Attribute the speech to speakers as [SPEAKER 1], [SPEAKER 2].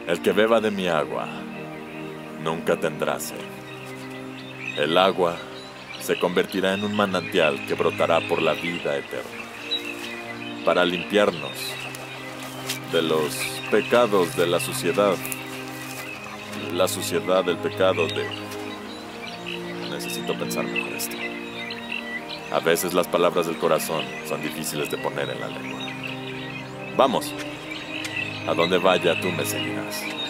[SPEAKER 1] El que beba de mi agua nunca tendrá sed. El agua se convertirá en un manantial que brotará por la vida eterna, para limpiarnos de los pecados de la suciedad del pecado de... Necesito pensar mejor esto. A veces las palabras del corazón son difíciles de poner en la lengua. Vamos, a donde vaya tú me seguirás.